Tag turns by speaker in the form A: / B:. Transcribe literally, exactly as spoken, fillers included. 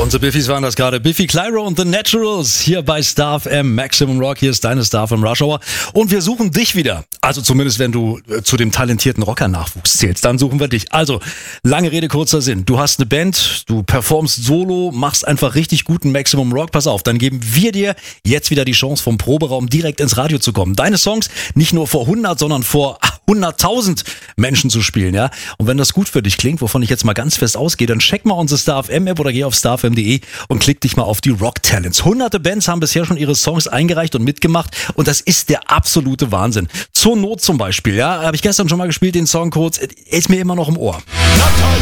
A: Unsere Biffys waren das gerade. Biffy Clyro und The Naturals hier bei Star F M Maximum Rock. Hier ist deine Star F M Rush Hour. Und wir suchen dich wieder. Also zumindest, wenn du äh, zu dem talentierten Rocker-Nachwuchs zählst, dann suchen wir dich. Also, lange Rede, kurzer Sinn. Du hast eine Band, du performst solo, machst einfach richtig guten Maximum Rock. Pass auf, dann geben wir dir jetzt wieder die Chance, vom Proberaum direkt ins Radio zu kommen. Deine Songs nicht nur vor hundert, sondern vor hunderttausend Menschen zu spielen, ja. Und wenn das gut für dich klingt, wovon ich jetzt mal ganz fest ausgehe, dann check mal unsere Star F M App oder geh auf star f m punkt de und klick dich mal auf die Rock Talents. Hunderte Bands haben bisher schon ihre Songs eingereicht und mitgemacht und das ist der absolute Wahnsinn. Zur Not zum Beispiel, ja, habe ich gestern schon mal gespielt, den Song kurz, ist mir immer noch im Ohr.
B: Na toll,